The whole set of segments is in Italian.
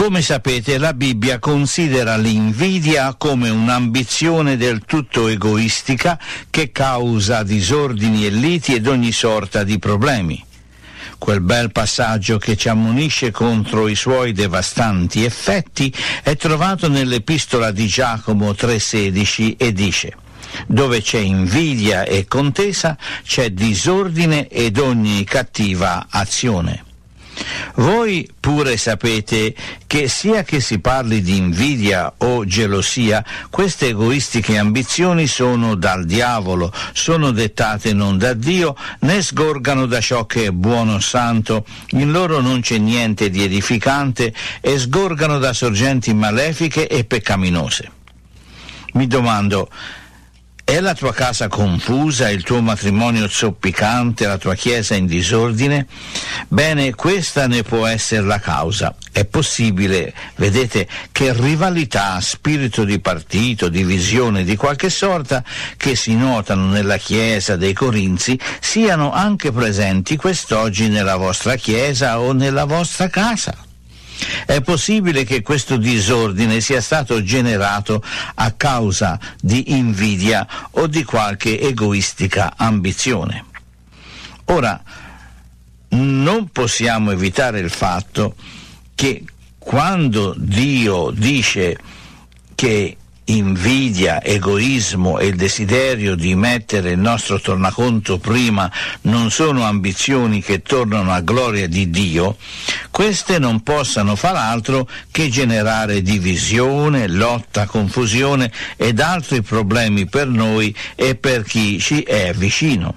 Come sapete, la Bibbia considera l'invidia come un'ambizione del tutto egoistica che causa disordini e liti ed ogni sorta di problemi. Quel bel passaggio che ci ammonisce contro i suoi devastanti effetti è trovato nell'epistola di Giacomo 3,16 e dice: dove c'è invidia e contesa, c'è disordine ed ogni cattiva azione. Voi pure sapete che sia che si parli di invidia o gelosia, queste egoistiche ambizioni sono dal diavolo, sono dettate non da Dio, né sgorgano da ciò che è buono o santo, in loro non c'è niente di edificante e sgorgano da sorgenti malefiche e peccaminose. Mi domando: è la tua casa confusa, il tuo matrimonio zoppicante, la tua chiesa in disordine? Bene, questa ne può essere la causa. È possibile, vedete, che rivalità, spirito di partito, divisione di qualche sorta che si notano nella chiesa dei Corinzi siano anche presenti quest'oggi nella vostra chiesa o nella vostra casa. È possibile che questo disordine sia stato generato a causa di invidia o di qualche egoistica ambizione. Ora, non possiamo evitare il fatto che quando Dio dice che invidia, egoismo e il desiderio di mettere il nostro tornaconto prima non sono ambizioni che tornano a gloria di Dio, queste non possano far altro che generare divisione, lotta, confusione ed altri problemi per noi e per chi ci è vicino.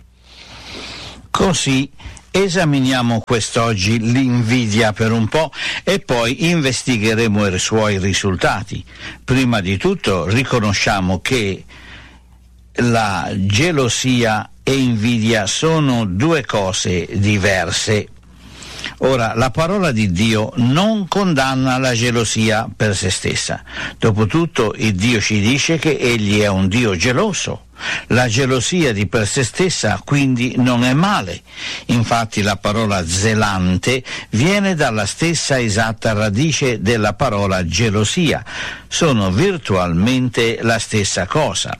Così esaminiamo quest'oggi l'invidia per un po' e poi investigheremo i suoi risultati. Prima di tutto riconosciamo che la gelosia e invidia sono due cose diverse. Ora, la parola di Dio non condanna la gelosia per se stessa. Dopotutto, il Dio ci dice che Egli è un Dio geloso. La gelosia di per se stessa quindi non è male. Infatti la parola zelante viene dalla stessa esatta radice della parola gelosia. Sono virtualmente la stessa cosa.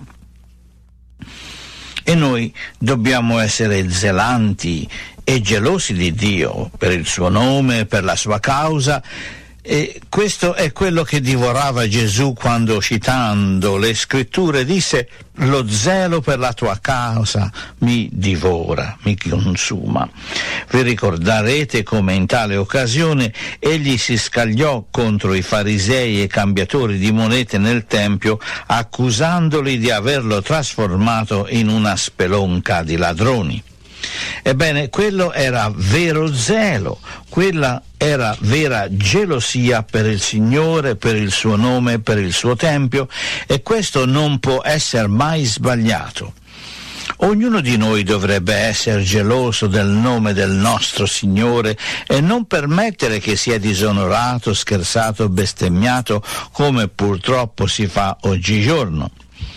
E noi dobbiamo essere zelanti e gelosi di Dio per il suo nome, per la sua causa. E questo è quello che divorava Gesù quando, citando le scritture, disse: lo zelo per la tua causa mi divora, mi consuma. Vi ricorderete come in tale occasione egli si scagliò contro i farisei e cambiatori di monete nel Tempio, accusandoli di averlo trasformato in una spelonca di ladroni. Ebbene, quello era vero zelo, quella era vera gelosia per il Signore, per il suo nome, per il suo Tempio, e questo non può essere mai sbagliato. Ognuno di noi dovrebbe essere geloso del nome del nostro Signore e non permettere che sia disonorato, scherzato, bestemmiato, come purtroppo si fa oggigiorno.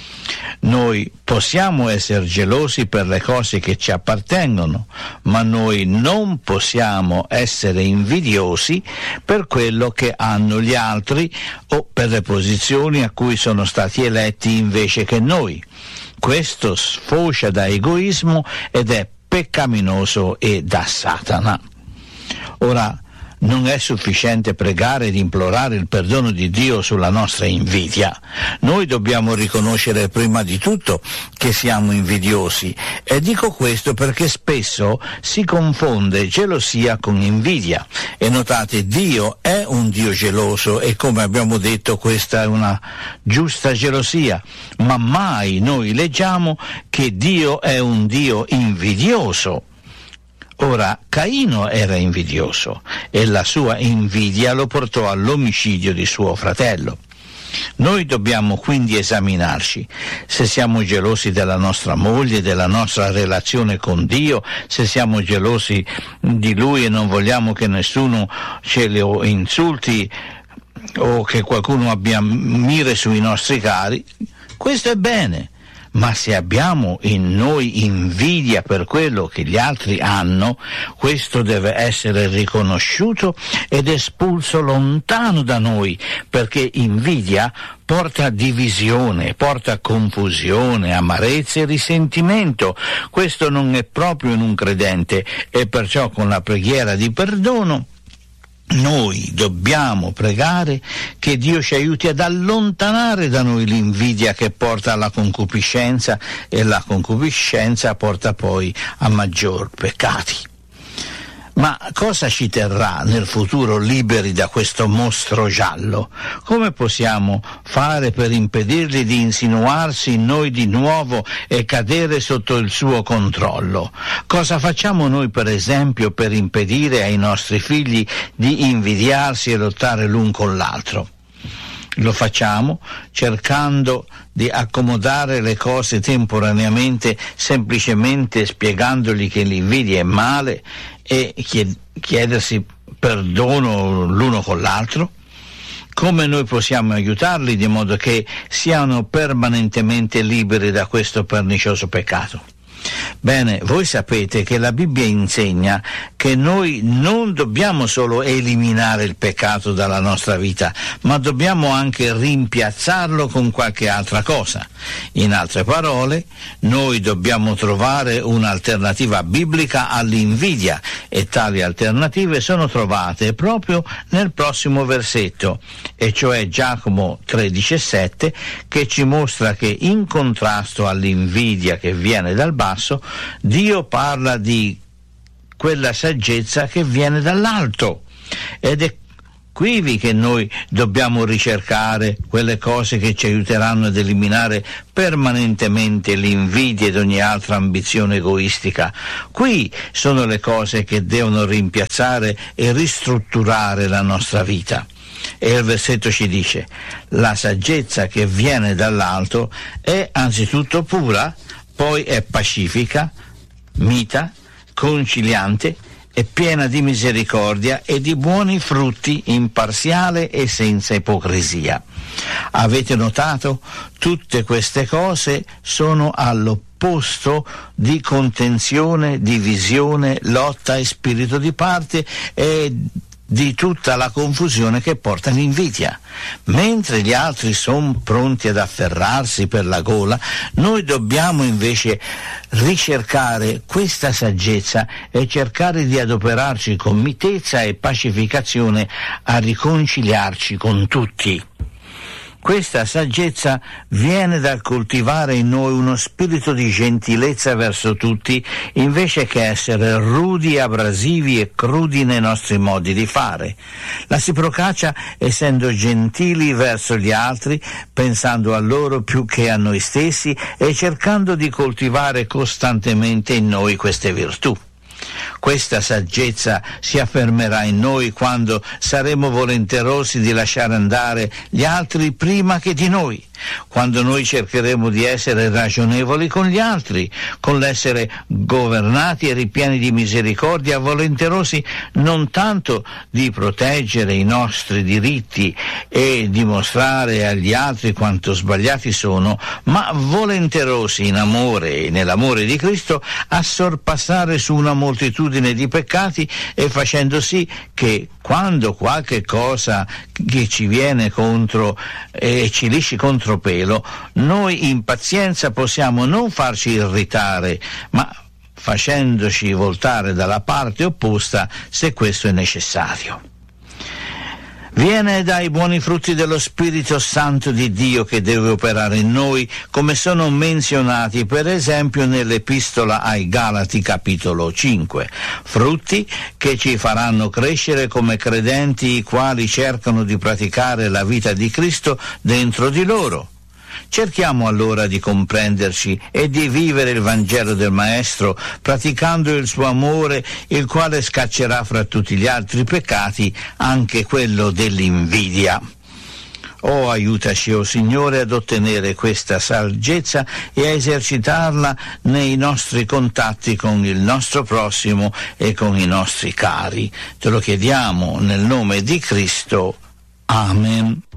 Noi possiamo essere gelosi per le cose che ci appartengono, ma noi non possiamo essere invidiosi per quello che hanno gli altri o per le posizioni a cui sono stati eletti invece che noi. Questo sfocia da egoismo ed è peccaminoso e da Satana. Ora, non è sufficiente pregare ed implorare il perdono di Dio sulla nostra invidia. Noi dobbiamo riconoscere prima di tutto che siamo invidiosi, e dico questo perché spesso si confonde gelosia con invidia. E notate, Dio è un Dio geloso e, come abbiamo detto, questa è una giusta gelosia, ma mai noi leggiamo che Dio è un Dio invidioso. Ora, Caino era invidioso e la sua invidia lo portò all'omicidio di suo fratello. Noi dobbiamo quindi esaminarci se siamo gelosi della nostra moglie, della nostra relazione con Dio, se siamo gelosi di Lui e non vogliamo che nessuno ce lo insulti o che qualcuno abbia mire sui nostri cari. Questo è bene. ma se abbiamo in noi invidia per quello che gli altri hanno, questo deve essere riconosciuto ed espulso lontano da noi, perché invidia porta divisione, porta confusione, amarezza e risentimento. Questo non è proprio in un credente, e perciò con la preghiera di perdono noi dobbiamo pregare che Dio ci aiuti ad allontanare da noi l'invidia che porta alla concupiscenza, e la concupiscenza porta poi a maggior peccati. Ma cosa ci terrà nel futuro liberi da questo mostro giallo? Come possiamo fare per impedirgli di insinuarsi in noi di nuovo e cadere sotto il suo controllo? Cosa facciamo noi, per esempio, per impedire ai nostri figli di invidiarsi e lottare l'un con l'altro? Lo facciamo cercando di accomodare le cose temporaneamente, semplicemente spiegandogli che l'invidia è male e chiedersi perdono l'uno con l'altro. Come noi possiamo aiutarli di modo che siano permanentemente liberi da questo pernicioso peccato? Bene, voi sapete che la Bibbia insegna che noi non dobbiamo solo eliminare il peccato dalla nostra vita, ma dobbiamo anche rimpiazzarlo con qualche altra cosa. In altre parole, noi dobbiamo trovare un'alternativa biblica all'invidia, e tali alternative sono trovate proprio nel prossimo versetto, e cioè Giacomo 3,17, che ci mostra che in contrasto all'invidia che viene dal basso, Dio parla di quella saggezza che viene dall'alto, ed è qui che noi dobbiamo ricercare quelle cose che ci aiuteranno ad eliminare permanentemente l'invidia ed ogni altra ambizione egoistica. Qui sono le cose che devono rimpiazzare e ristrutturare la nostra vita. E il versetto ci dice: la saggezza che viene dall'alto è anzitutto pura, poi è pacifica, mita, conciliante, è piena di misericordia e di buoni frutti, imparziale e senza ipocrisia. Avete notato? Tutte queste cose sono all'opposto di contenzione, divisione, lotta e spirito di parte e di tutta la confusione che porta all'invidia. Mentre gli altri sono pronti ad afferrarsi per la gola, noi dobbiamo invece ricercare questa saggezza e cercare di adoperarci con mitezza e pacificazione a riconciliarci con tutti. Questa saggezza viene dal coltivare in noi uno spirito di gentilezza verso tutti, invece che essere rudi, abrasivi e crudi nei nostri modi di fare. La si procaccia essendo gentili verso gli altri, pensando a loro più che a noi stessi e cercando di coltivare costantemente in noi queste virtù. Questa saggezza si affermerà in noi quando saremo volenterosi di lasciare andare gli altri prima che di noi, quando noi cercheremo di essere ragionevoli con gli altri, con l'essere governati e ripieni di misericordia, volenterosi non tanto di proteggere i nostri diritti e dimostrare agli altri quanto sbagliati sono, ma volenterosi in amore e nell'amore di Cristo a sorpassare su una moltitudine di peccati, e facendo sì che quando qualche cosa che ci viene contro e ci lisci contro pelo, noi in pazienza possiamo non farci irritare, ma facendoci voltare dalla parte opposta se questo è necessario. Viene dai buoni frutti dello Spirito Santo di Dio che deve operare in noi, come sono menzionati per esempio nell'Epistola ai Galati capitolo 5, frutti che ci faranno crescere come credenti i quali cercano di praticare la vita di Cristo dentro di loro. Cerchiamo allora di comprenderci e di vivere il Vangelo del Maestro, praticando il suo amore, il quale scaccerà fra tutti gli altri peccati anche quello dell'invidia. Oh, aiutaci, oh Signore, ad ottenere questa saggezza e a esercitarla nei nostri contatti con il nostro prossimo e con i nostri cari. Te lo chiediamo nel nome di Cristo. Amen.